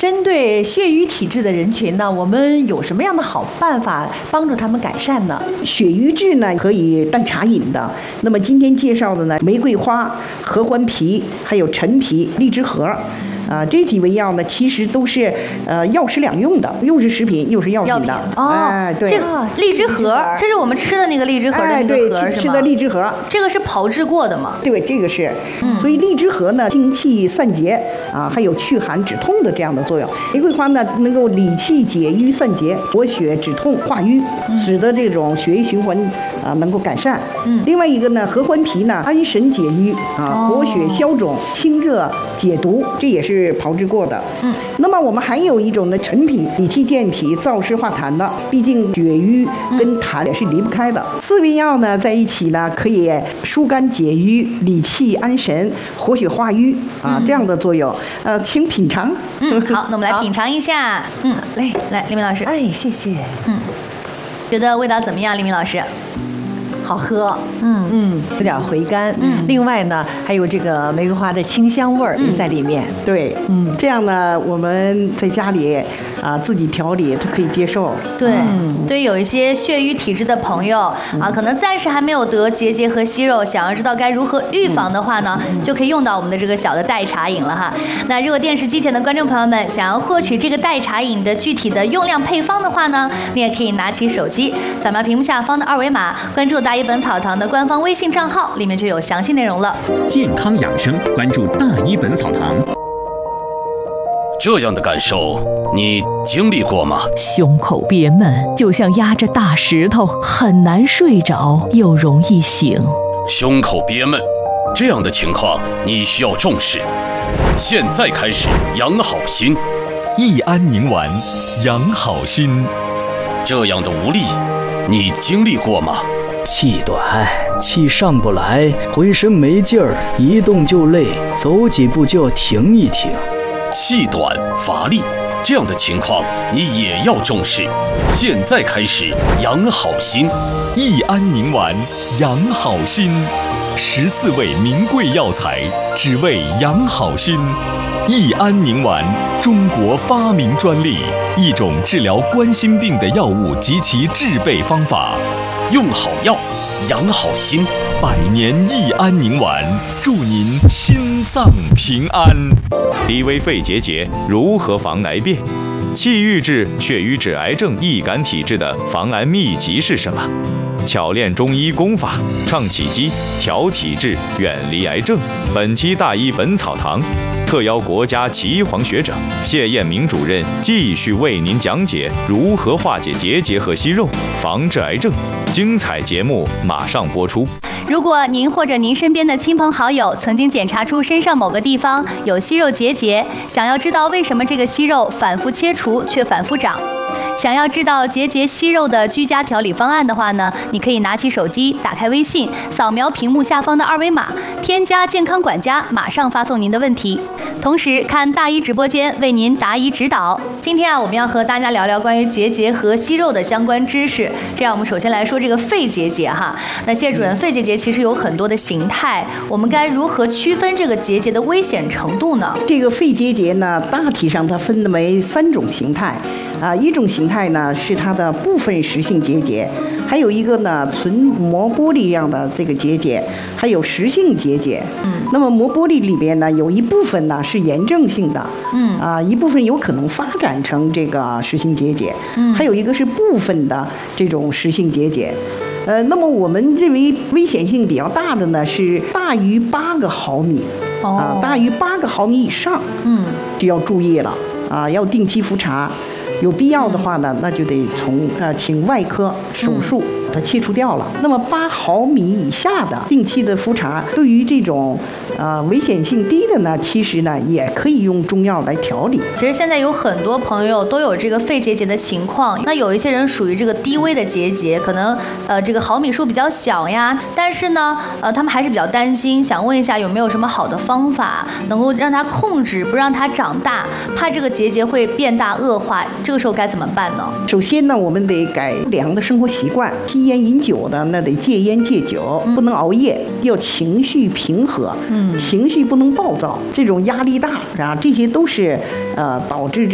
针对血瘀体质的人群呢，我们有什么样的好办法帮助他们改善呢？ 血瘀质呢可以淡茶饮的。那么今天介绍的呢，玫瑰花、合欢皮、还有陈皮、荔枝核。这几味药呢，其实都是药食两用的，又是食品又是药品的。 对，这个荔枝核，这是我们吃的那个荔枝核的那个核， 是吗？吃的荔枝核， 这个是炮制过的吗？ 对，这个是。所以荔枝核呢，清气散结还有祛寒止痛的这样的作用。玫瑰花呢，能够理气解瘀散结，活血止痛化瘀，使得这种血液循环能够改善。另外一个呢，合欢皮呢，安神解郁活血消肿，清热解毒，这也是炮制过的。那么我们还有一种呢，陈皮，理气健脾，燥湿化痰的。毕竟血瘀跟痰也是离不开的。4味药呢在一起呢，可以疏肝解郁、理气安神、活血化瘀这样的作用。请品尝。 好，那我们来品尝一下。来，黎明老师。 哎，谢谢。 觉得味道怎么样，黎明老师？ 好喝，有点回甘，另外呢，还有这个玫瑰花的清香味儿也在里面， 对，这样呢，我们在家里自己调理，它可以接受。 对，对于有一些血瘀体质的朋友可能暂时还没有得结节和息肉，想要知道该如何预防的话呢，就可以用到我们的这个小的代茶饮了哈。那如果电视机前的观众朋友们想要获取这个代茶饮的具体的用量配方的话呢，你也可以拿起手机，扫描屏幕下方的2维码，关注大医本草堂的官方微信账号，里面就有详细内容了。 健康养生，关注大医本草堂。 这样的感受你经历过吗？ 胸口憋闷，就像压着大石头，很难睡着，又容易醒。 胸口憋闷，这样的情况你需要重视。现在开始养好心， 益安宁丸，养好心。 这样的无力，你经历过吗？ 气短，气上不来，浑身没劲儿，一动就累，走几步就要停一停。 气短乏力，这样的情况你也要重视。现在开始养好心， 益安宁丸，养好心。14味名贵药材，只为养好心。益安宁丸，中国发明专利，一种治疗冠心病的药物及其制备方法。 用好药，养好心 ，100年益安宁丸，祝您心脏平安。 低危肺结节如何防癌变？气郁质、血瘀质癌症易感体质的防癌秘籍是什么？巧练中医功法，倡气机，调体质，远离癌症。本期大医本草堂特邀国家岐黄学者谢艳明主任继续为您讲解如何化解结节和息肉，防治癌症。精彩节目马上播出。 如果您或者您身边的亲朋好友曾经检查出身上某个地方有息肉结节，想要知道为什么这个息肉反复切除却反复长，想要知道结节息肉的居家调理方案的话呢，你可以拿起手机，打开微信，扫描屏幕下方的2维码，添加健康管家，马上发送您的问题。同时看大医直播间为您答疑指导。今天我们要和大家聊聊关于结节和息肉的相关知识。这样我们首先来说这个肺结节哈。那谢主任，肺结节其实有很多的形态，我们该如何区分这个结节的危险程度呢？ 这个肺结节呢，大体上它分为3种形态。一种形态呢是它的部分实性结节，还有一个呢纯膜玻璃样的这个结节，还有实性结节。那么膜玻璃里边呢有一部分呢是炎症性的，一部分有可能发展成这个实性结节，还有一个是部分的这种实性结节。那么我们认为危险性比较大的呢是大于8个毫米，大于8个毫米以上，就要注意了要定期复查。有必要的话呢，那就得请外科手术把它切除掉了。那么8毫米以下的定期的复查，对于这种危险性低的呢，其实呢也可以用中药来调理。 其实现在有很多朋友都有这个肺结节的情况，那有一些人属于这个低危的结节，可能这个毫米数比较小呀，但是呢他们还是比较担心，想问一下有没有什么好的方法能够让它控制，不让它长大，怕这个结节会变大恶化，这个时候该怎么办呢？ 首先呢，我们得改良的生活习惯，吸烟饮酒的那得戒烟戒酒，不能熬夜，要情绪平和，情绪不能暴躁，这种压力大这些都是导致